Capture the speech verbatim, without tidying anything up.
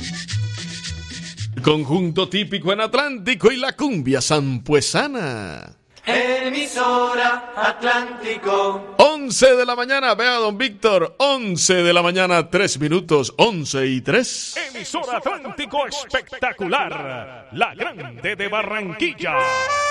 Conjunto típico en Atlántico y la cumbia sampuesana. Emisora Atlántico. once de la mañana, vea don Víctor, once de la mañana, tres minutos, once y tres. Emisora Atlántico espectacular, la grande de Barranquilla.